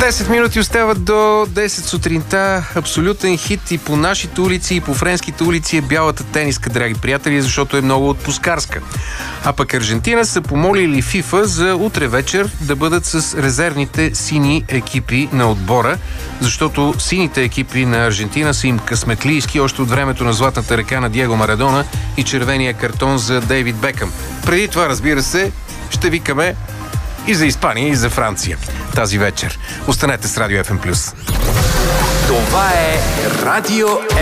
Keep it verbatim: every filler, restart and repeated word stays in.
десет минути остават до десет сутринта. Абсолютен хит и по нашите улици, и по френските улици е бялата тениска, драги приятели, защото е много отпускарска. А пък Аржентина са помолили ФИФА за утре вечер да бъдат с резервните сини екипи на отбора, защото сините екипи на Аржентина са им късметлийски още от времето на златната ръка на Диего Марадона и червения картон за Дейвид Бекъм. Преди това, разбира се, ще викаме и за Испания, и за Франция тази вечер. Останете с Радио Еф Ем Плюс. Това е Радио